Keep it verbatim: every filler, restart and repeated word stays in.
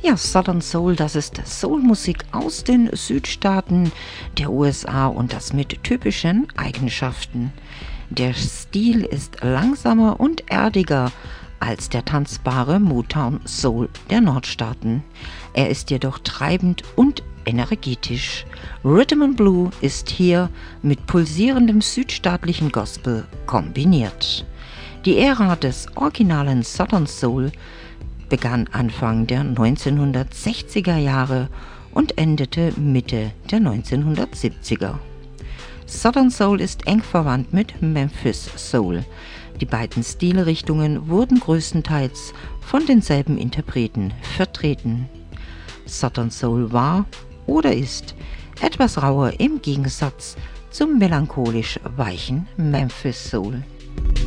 Ja, Southern Soul, das ist Soulmusik aus den Südstaaten der U S A und das mit typischen Eigenschaften. Der Stil ist langsamer und erdiger als der tanzbare Motown Soul der Nordstaaten. Er ist jedoch treibend und energetisch. Rhythm and Blue ist hier mit pulsierendem südstaatlichen Gospel kombiniert. Die Ära des originalen Southern Soul begann Anfang der neunzehnhundertsechziger Jahre und endete Mitte der neunzehnhundertsiebziger. Southern Soul ist eng verwandt mit Memphis Soul. Die beiden Stilrichtungen wurden größtenteils von denselben Interpreten vertreten. Southern Soul war oder ist etwas rauer im Gegensatz zum melancholisch weichen Memphis Soul.